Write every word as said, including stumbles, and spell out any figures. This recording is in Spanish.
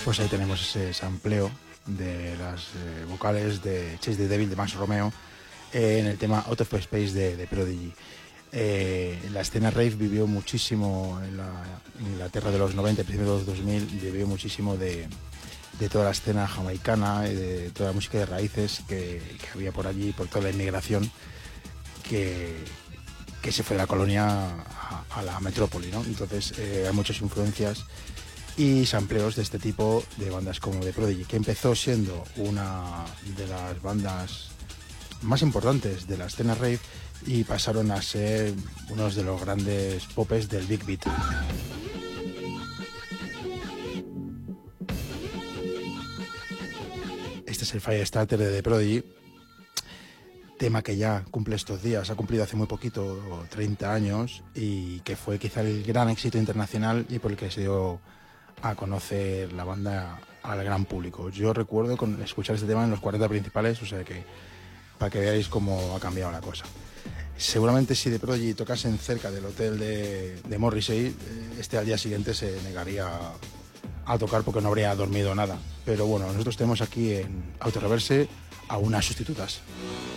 Pues ahí tenemos ese sampleo de las eh, vocales de Chase the Devil de Max Romeo eh, en el tema Out of Space de, de Prodigy. Eh, la escena rave vivió muchísimo en la Inglaterra de los noventa, principios de los dos mil, vivió muchísimo de, de toda la escena jamaicana, de toda la música de raíces que, que había por allí, por toda la inmigración que, que se fue de la colonia a, a la metrópoli, ¿no? Entonces eh, hay muchas influencias y sampleos de este tipo de bandas como The Prodigy, que empezó siendo una de las bandas más importantes de la escena rave y pasaron a ser unos de los grandes popes del Big Beat. Este es el Firestarter de The Prodigy, tema que ya cumple estos días, ha cumplido hace muy poquito, treinta años, y que fue quizá el gran éxito internacional y por el que se dio a conocer la banda al gran público. Yo recuerdo con escuchar este tema en los cuarenta principales, o sea que para que veáis cómo ha cambiado la cosa. Seguramente si The Prodigy tocasen cerca del hotel de, de Morrissey, este al día siguiente se negaría a tocar porque no habría dormido nada. Pero bueno, nosotros tenemos aquí en Autoreverse a unas sustitutas.